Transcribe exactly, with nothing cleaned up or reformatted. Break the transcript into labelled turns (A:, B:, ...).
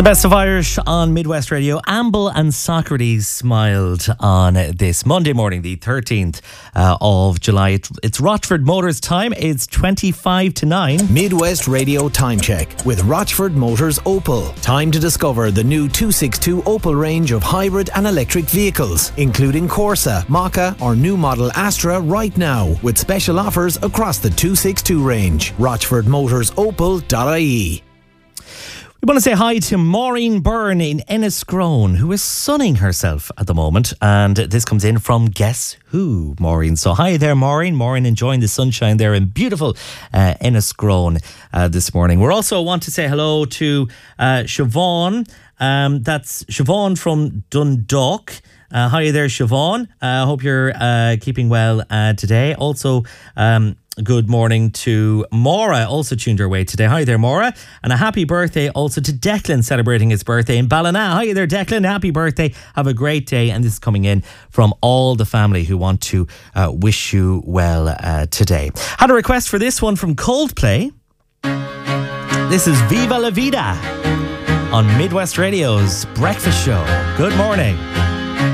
A: Best of Irish on Midwest Radio. Amble and Socrates smiled on this Monday morning, the thirteenth uh, of July. It, it's Rochford Motors time. It's twenty-five to nine.
B: Midwest Radio Time Check with Rochford Motors Opel. Time to discover the new two sixty-two Opel range of hybrid and electric vehicles, including Corsa, Maka or new model Astra right now, with special offers across the two sixty-two range. rochford motors opel dot I E.
A: We want to say hi to Maureen Byrne in Enniscrone, who is sunning herself at the moment. And this comes in from Guess Who, Maureen. So hi there, Maureen. Maureen enjoying the sunshine there in beautiful uh, Enniscrone uh, this morning. We also want to say hello to uh, Siobhan. Um, that's Siobhan from Dundalk. Uh, hi there, Siobhan. I uh, hope you're uh, keeping well uh, today. Also, um, good morning to Maura, also tuned our way today. Hi there, Maura. And a happy birthday also to Declan, celebrating his birthday in Ballina. Hi there, Declan. Happy birthday. Have a great day. And this is coming in from all the family who want to uh, wish you well uh, today. Had a request for this one from Coldplay. This is Viva La Vida on Midwest Radio's Breakfast Show. Good morning.